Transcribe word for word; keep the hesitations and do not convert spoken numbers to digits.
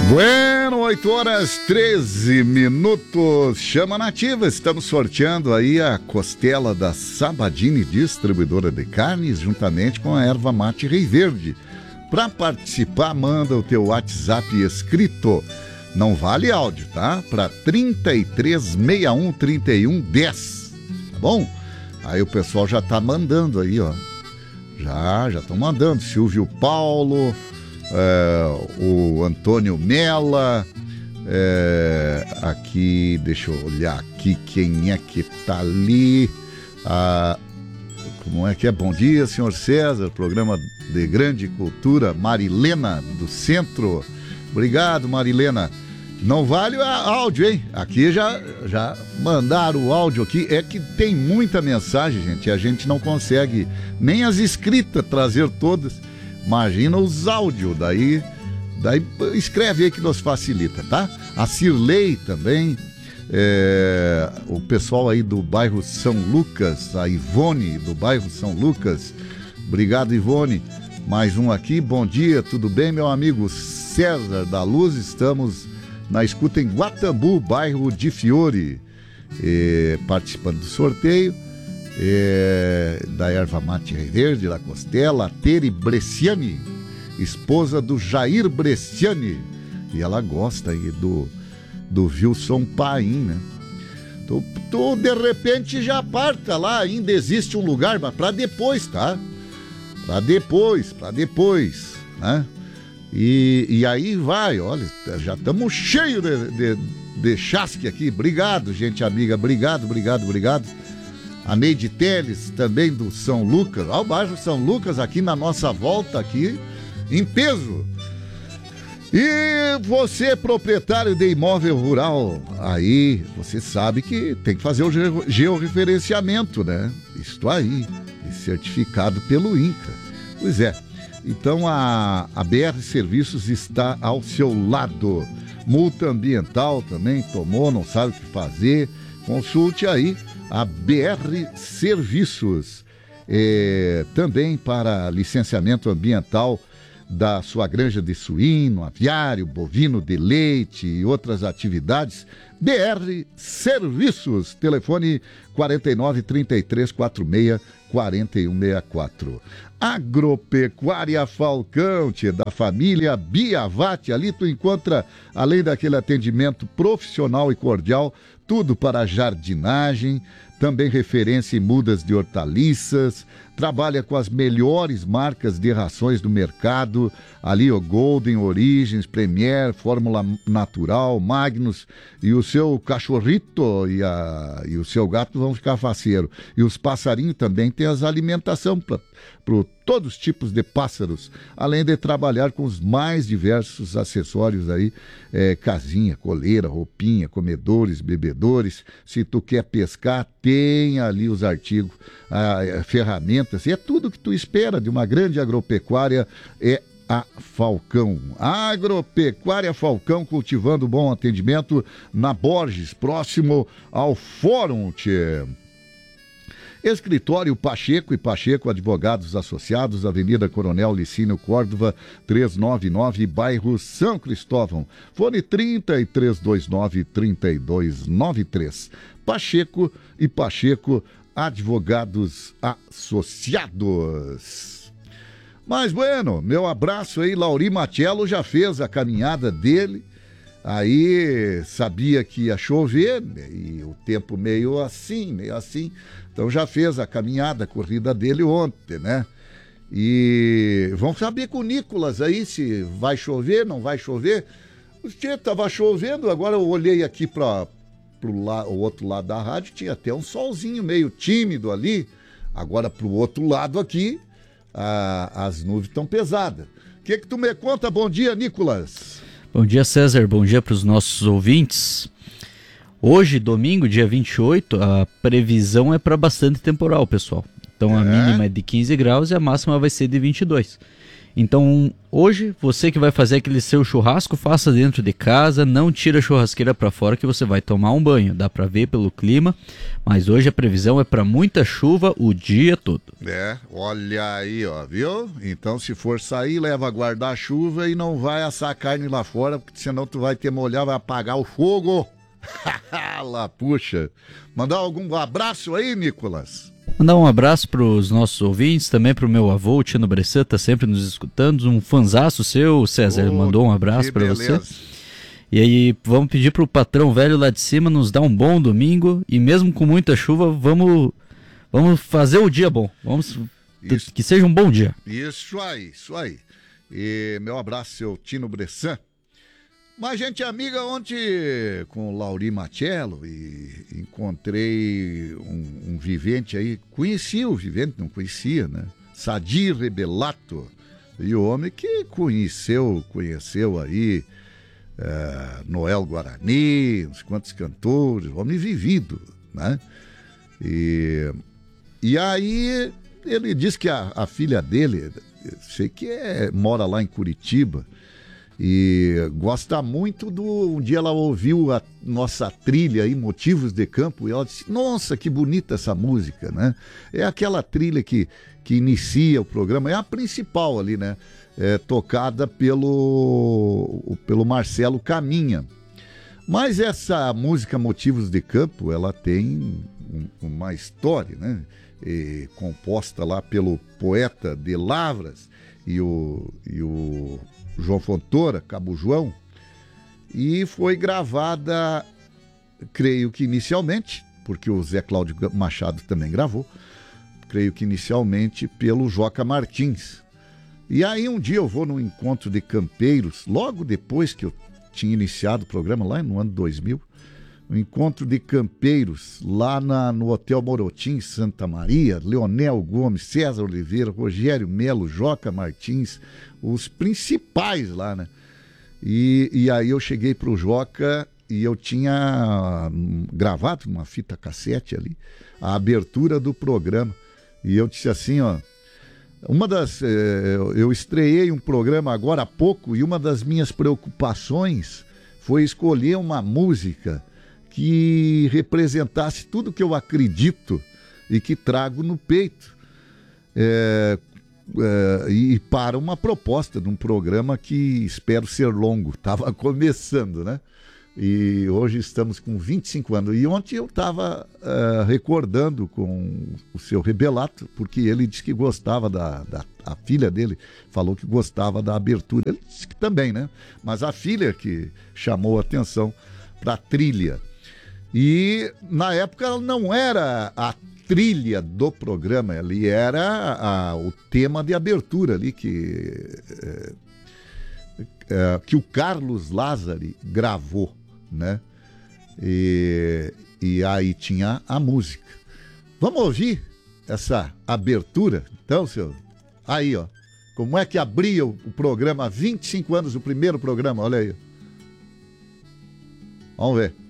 Bueno, oito horas treze minutos. Chama Nativa, estamos sorteando aí a costela da Sabadini, distribuidora de carnes, juntamente com a erva mate Rei Verde. Para participar, manda o teu WhatsApp escrito. Não vale áudio, tá? Para trinta e três, sessenta e um, trinta e um, dez. Tá bom? Aí o pessoal já tá mandando aí, ó. Já, já estão mandando. Silvio Paulo, é, o Antônio Mela, é, aqui, deixa eu olhar aqui quem é que tá ali. Ah, como é que é? Bom dia, senhor César, programa de grande cultura, Marilena do Centro. Obrigado, Marilena. Não vale o áudio, hein? Aqui já, já mandaram o áudio aqui. É que tem muita mensagem, gente. E a gente não consegue nem as escritas trazer todas. Imagina os áudios. Daí, daí escreve aí que nos facilita, tá? A Cirlei também. É, o pessoal aí do bairro São Lucas. A Ivone do bairro São Lucas. Obrigado, Ivone. Mais um aqui. Bom dia, tudo bem, meu amigo César da Luz? Estamos na escuta em Guatambu, bairro de Fiore, é, participando do sorteio é, da erva mate Rei Verde, da costela, a Tere Bresciani, esposa do Jair Bresciani, e ela gosta aí do, do Wilson Paim, né? Tu, tu de repente já parta lá, ainda existe um lugar, mas pra depois, tá? Pra depois, pra depois, né? E, e aí vai, olha, já estamos cheios de, de, de chasque aqui. Obrigado, gente amiga, obrigado, obrigado, obrigado. A Neide Teles, também do São Lucas. Olha o bairro São Lucas aqui na nossa volta aqui, em peso. E você, proprietário de imóvel rural, aí você sabe que tem que fazer o georreferenciamento, né? Isto aí, certificado pelo INCRA. Pois é. Então a, a B R Serviços está ao seu lado. Multa ambiental também tomou, não sabe o que fazer. Consulte aí a B R Serviços. É, também para licenciamento ambiental da sua granja de suíno, aviário, bovino de leite e outras atividades. B R Serviços, telefone quarenta e nove, trinta e três, quarenta e seis, quarenta e um sessenta e quatro. Agropecuária Falcão, tia, da família Biavati. Ali tu encontra, além daquele atendimento profissional e cordial, tudo para jardinagem, também referência em mudas de hortaliças, trabalha com as melhores marcas de rações do mercado, ali o Golden, Origens, Premier, Fórmula Natural, Magnus, e o seu cachorrito e, a, e o seu gato vão ficar faceiro. E os passarinhos também têm as alimentação para todos os tipos de pássaros, além de trabalhar com os mais diversos acessórios aí, é, casinha, coleira, roupinha, comedores, bebedores. Se tu quer pescar, tem ali os artigos, a, a, ferramentas, e é tudo que tu espera de uma grande agropecuária, é a Falcão. Agropecuária Falcão, cultivando bom atendimento na Borges, próximo ao Fórum, tchê. Escritório Pacheco e Pacheco Advogados Associados, Avenida Coronel Licínio Córdova, trezentos e noventa e nove, bairro São Cristóvão. Fone trinta e três vinte e nove, trinta e dois noventa e três. Pacheco e Pacheco Advogados Associados. Mas, bueno, meu abraço aí. Lauri Matiello já fez a caminhada dele. Aí sabia que ia chover, né? E o tempo meio assim, meio assim. Então já fez a caminhada, a corrida dele ontem, né? E vamos saber com o Nicolas aí se vai chover, não vai chover. Estava chovendo, agora eu olhei aqui para o outro lado da rádio, tinha até um solzinho meio tímido ali. Agora para o outro lado aqui, a, as nuvens estão pesadas. O que que tu me conta? Bom dia, Nicolas. Bom dia, César. Bom dia para os nossos ouvintes. Hoje, domingo, dia vinte e oito, a previsão é para bastante temporal, pessoal. Então, a é. mínima é de quinze graus e a máxima vai ser de vinte e dois. Então, hoje, você que vai fazer aquele seu churrasco, faça dentro de casa, não tira a churrasqueira para fora que você vai tomar um banho. Dá para ver pelo clima, mas hoje a previsão é para muita chuva o dia todo. É, olha aí, ó, viu? Então, se for sair, leva guarda-chuva e não vai assar carne lá fora, porque senão tu vai ter molhar, vai apagar o fogo. Lá, puxa. Mandar algum abraço aí, Nicolas? Mandar um abraço para os nossos ouvintes, também para o meu avô, o Tino Bressan, tá sempre nos escutando. Um fanzaço seu, César, oh, mandou um abraço para você. E aí, vamos pedir para o patrão velho lá de cima nos dar um bom domingo. E mesmo com muita chuva, vamos, vamos fazer o dia bom. Vamos isso, que seja um bom dia. Isso aí, isso aí. E meu abraço, seu Tino Bressan. Mas gente amiga, ontem com o Lauri Machello e encontrei um, um vivente aí, conheci o vivente, não conhecia, né? Sadir Rebelato, e o homem que conheceu, conheceu aí é, Noel Guarani, uns quantos cantores, homem vivido, né? E, e aí ele disse que a, a filha dele, sei que é, mora lá em Curitiba, e gosta muito do... Um dia ela ouviu a nossa trilha aí, Motivos de Campo, e ela disse, nossa, que bonita essa música, né? É aquela trilha que, que inicia o programa, é a principal ali, né? É tocada pelo, pelo Marcelo Caminha. Mas essa música Motivos de Campo, ela tem um, uma história, né? E, composta lá pelo poeta de Lavras e o... E o João Fontoura, Cabo João, e foi gravada, creio que inicialmente, porque o Zé Cláudio Machado também gravou, creio que inicialmente pelo Joca Martins. E aí um dia eu vou num encontro de campeiros, logo depois que eu tinha iniciado o programa, lá no ano dois mil, um encontro de campeiros lá na, no Hotel Morotim, Santa Maria, Leonel Gomes, César Oliveira, Rogério Melo, Joca Martins, os principais lá, né? E, e aí eu cheguei pro Joca e eu tinha gravado numa fita cassete ali a abertura do programa. E eu disse assim, ó, uma das... Eh, eu estreiei um programa agora há pouco e uma das minhas preocupações foi escolher uma música que representasse tudo que eu acredito e que trago no peito. É, é, e para uma proposta de um programa que espero ser longo. Estava começando, né? E hoje estamos com vinte e cinco anos. E ontem eu estava uh, recordando com o seu Rebelato, porque ele disse que gostava da, da... A filha dele falou que gostava da abertura. Ele disse que também, né? Mas a filha que chamou a atenção para a trilha. E na época ela não era a trilha do programa, ali era a, o tema de abertura ali que, é, é, que o Carlos Lázari gravou, né? E, e aí tinha a música. Vamos ouvir essa abertura? Então, senhor, aí, ó, como é que abria o, o programa há vinte e cinco anos, o primeiro programa, olha aí. Vamos ver.